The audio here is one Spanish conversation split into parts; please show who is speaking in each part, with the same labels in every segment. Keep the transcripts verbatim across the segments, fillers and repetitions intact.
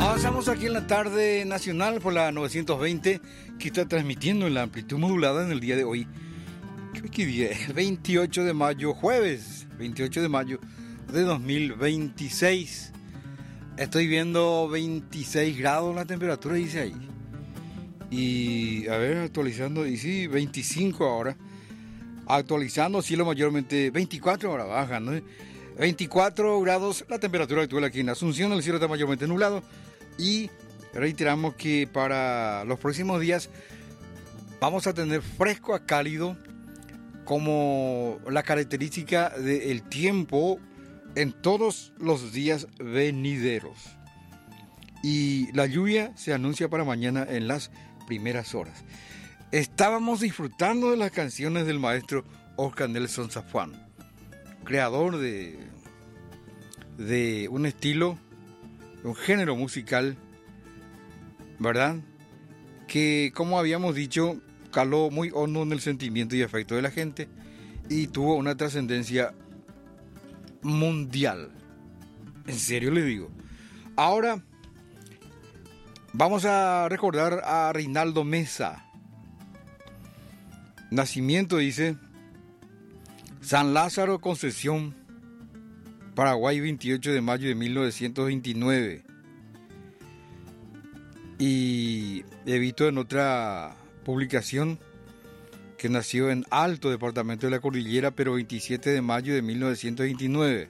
Speaker 1: Avanzamos aquí en la tarde nacional por la novecientos veinte, que está transmitiendo en la amplitud modulada en el día de hoy. ¿Qué día es? veintiocho de mayo, jueves, veintiocho de mayo de dos mil veintiséis. Estoy viendo veintiséis grados la temperatura, dice ahí. Y, a ver, actualizando, y sí, veinticinco ahora. Actualizando, cielo mayormente veinticuatro, ahora baja, ¿no? veinticuatro grados la temperatura actual aquí en Asunción, el cielo está mayormente nublado. Y reiteramos que para los próximos días vamos a tener fresco a cálido como la característica del tiempo en todos los días venideros. Y la lluvia se anuncia para mañana en las primeras horas. Estábamos disfrutando de las canciones del maestro Oscar Nelson Zafón, creador de, de un estilo, un género musical, ¿verdad? Que, como habíamos dicho, caló muy hondo en el sentimiento y afecto de la gente y tuvo una trascendencia mundial. En serio le digo. Ahora vamos a recordar a Reinaldo Meza. Nacimiento, dice, San Lázaro, Concepción, Paraguay, veintiocho de mayo de mil novecientos veintinueve. Y he visto en otra publicación que nació en Alto, departamento de la Cordillera, pero veintisiete de mayo de mil novecientos veintinueve.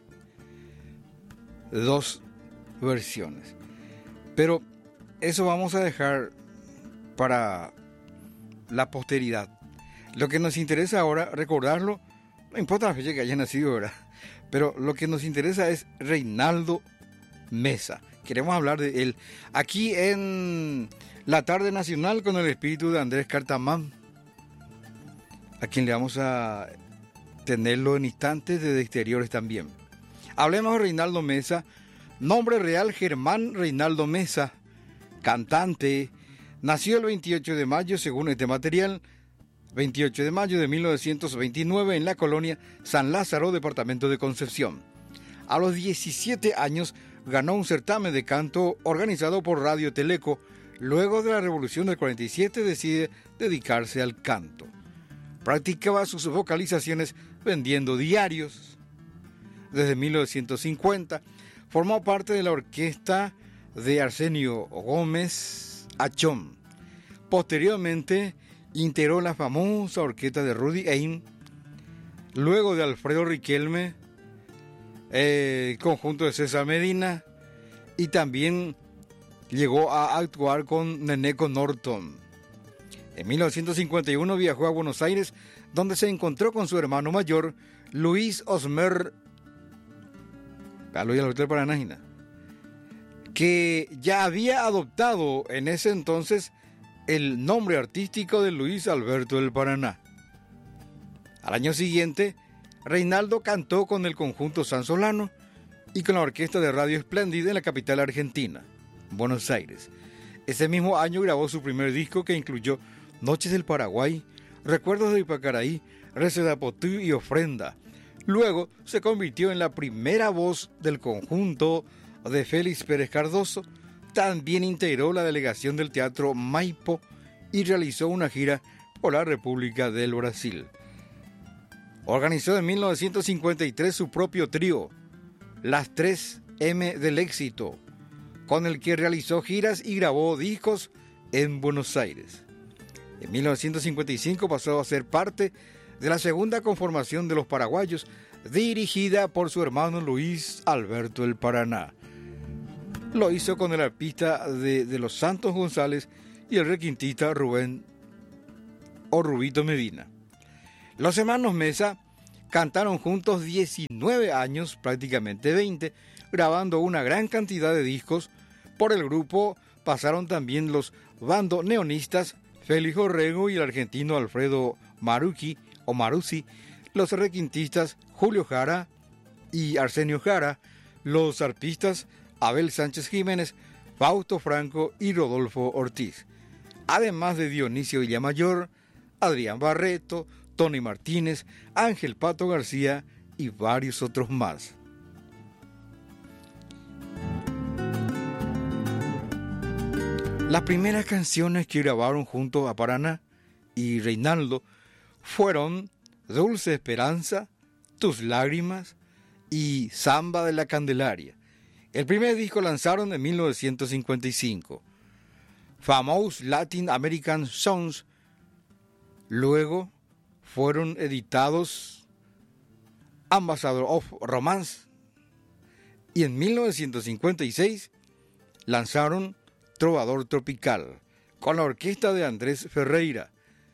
Speaker 1: Dos versiones. Pero eso vamos a dejar para la posteridad. Lo que nos interesa ahora, recordarlo, no importa la fecha que haya nacido ahora, pero lo que nos interesa es Reinaldo Meza. Queremos hablar de él aquí en la tarde nacional con el espíritu de Andrés Cartamán, a quien le vamos a tenerlo en instantes desde exteriores también. Hablemos de Reinaldo Meza. Nombre real: Germán Reinaldo Meza, cantante. Nació el veintiocho de mayo, según este material, veintiocho de mayo de mil novecientos veintinueve, en la colonia San Lázaro, departamento de Concepción. A los diecisiete años ganó un certamen de canto organizado por Radio Teleco. Luego de la Revolución del cuarenta y siete decide dedicarse al canto. Practicaba sus vocalizaciones vendiendo diarios. Desde mil novecientos cincuenta formó parte de la orquesta de Arsenio Gómez Achón. Posteriormente integró la famosa orquesta de Rudy Ain, luego de Alfredo Riquelme, eh, el conjunto de César Medina, y también llegó a actuar con Neneco Norton. En mil novecientos cincuenta y uno viajó a Buenos Aires, donde se encontró con su hermano mayor, Luis Osmer, que ya había adoptado en ese entonces el nombre artístico de Luis Alberto del Paraná. Al año siguiente, Reinaldo cantó con el conjunto San Solano y con la orquesta de Radio Espléndida en la capital argentina, Buenos Aires. Ese mismo año grabó su primer disco, que incluyó Noches del Paraguay, Recuerdos de Ipacaraí, Recedapotú y Ofrenda. Luego se convirtió en la primera voz del conjunto de Félix Pérez Cardoso. También integró la delegación del Teatro Maipo y realizó una gira por la República del Brasil. Organizó en mil novecientos cincuenta y tres su propio trío, Las tres eme del Éxito, con el que realizó giras y grabó discos en Buenos Aires. En mil novecientos cincuenta y cinco pasó a ser parte de la segunda conformación de Los Paraguayos, dirigida por su hermano Luis Alberto del Paraná. Lo hizo con el arpista de, de Los Santos González y el requintista Rubén o Rubito Medina. Los hermanos Meza cantaron juntos diecinueve años, prácticamente veinte, grabando una gran cantidad de discos. Por el grupo pasaron también los bandoneonistas Félix Orrego y el argentino Alfredo Marucci o Maruzzi, los requintistas Julio Jara y Arsenio Jara, los arpistas Abel Sánchez Jiménez, Fausto Franco y Rodolfo Ortiz, además de Dionisio Villamayor, Adrián Barreto, Tony Martínez, Ángel Pato García y varios otros más. Las primeras canciones que grabaron junto a Paraná y Reinaldo fueron Dulce Esperanza, Tus Lágrimas y Samba de la Candelaria. El primer disco lanzaron en mil novecientos cincuenta y cinco, Famous Latin American Songs. Luego fueron editados Ambassador of Romance y en mil novecientos cincuenta y seis lanzaron Trovador Tropical con la orquesta de Andrés Ferreira.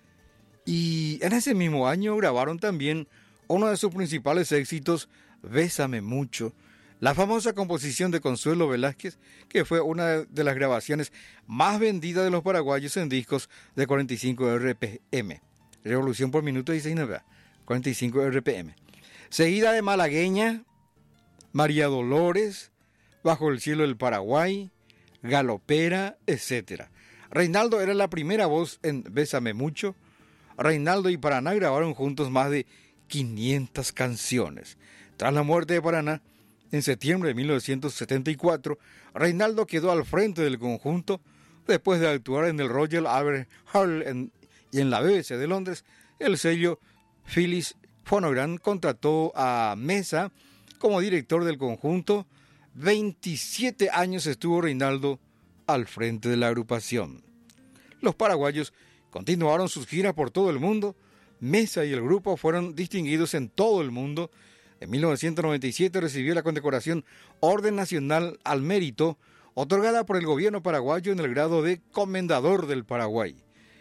Speaker 1: Y en ese mismo año grabaron también uno de sus principales éxitos, Bésame Mucho, la famosa composición de Consuelo Velázquez, que fue una de las grabaciones más vendidas de los paraguayos en discos de cuarenta y cinco R P M. Revolución por minuto dieciséis, cuarenta y cinco R P M. Seguida de Malagueña, María Dolores, Bajo el Cielo del Paraguay, Galopera, etcétera. Reinaldo era la primera voz en Bésame Mucho. Reinaldo y Paraná grabaron juntos más de quinientas canciones. Tras la muerte de Paraná, en septiembre de mil novecientos setenta y cuatro, Reinaldo quedó al frente del conjunto después de actuar en el Royal Albert Hall en, y en la B B C de Londres. El sello Philips Phonogram contrató a Mesa como director del conjunto. veintisiete años estuvo Reinaldo al frente de la agrupación. Los paraguayos continuaron sus giras por todo el mundo. Mesa y el grupo fueron distinguidos en todo el mundo. En mil novecientos noventa y siete recibió la condecoración Orden Nacional al Mérito, otorgada por el gobierno paraguayo en el grado de Comendador del Paraguay.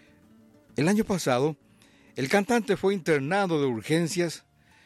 Speaker 1: El año pasado, el cantante fue internado de urgencias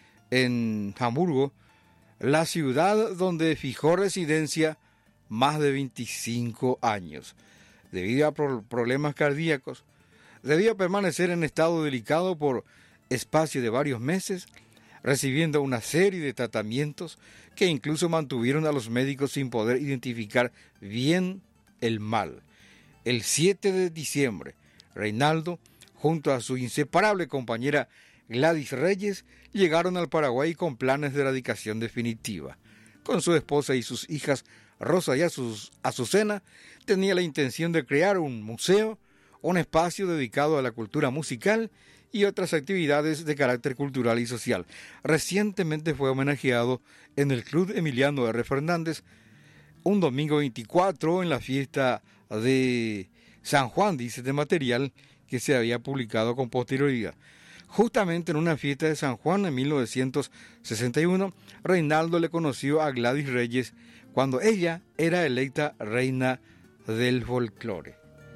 Speaker 1: en Hamburgo, la ciudad donde fijó residencia más de veinticinco años. Debido a pro- problemas cardíacos, debió permanecer en estado delicado por espacio de varios meses, recibiendo una serie de tratamientos que incluso mantuvieron a los médicos sin poder identificar bien el mal. El siete de diciembre, Reinaldo, junto a su inseparable compañera Gladys Reyes, llegaron al Paraguay con planes de erradicación definitiva. Con su esposa y sus hijas Rosa y Azucena, tenía la intención de crear un museo, un espacio dedicado a la cultura musical y otras actividades de carácter cultural y social. Recientemente fue homenajeado en el Club Emiliano R. Fernández un domingo veinticuatro en la fiesta de San Juan, dice de material que se había publicado con posterioridad. Justamente en una fiesta de San Juan en mil novecientos sesenta y uno, Reinaldo le conoció a Gladys Reyes cuando ella era electa reina del folclore.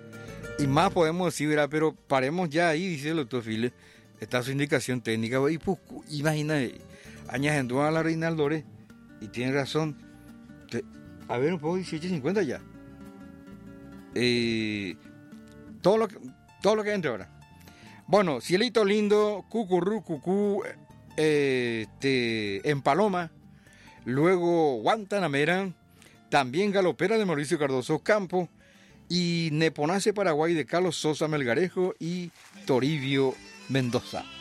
Speaker 1: Y más podemos decir, ¿verdad? Pero paremos ya ahí, dice el doctor File. Está su indicación técnica. Y pues, imagina, añadiendo a la Reinaldo, y tiene razón. Que, a ver, un poco, dieciocho cincuenta ya. Eh, todo, lo que, todo lo que entre ahora. Bueno, Cielito Lindo, Cucurú, Cucú, eh, este, en Paloma. Luego Guantanamera. También Galopera de Mauricio Cardoso Campo. Y Neponace Paraguay de Carlos Sosa Melgarejo y Toribio Mendoza.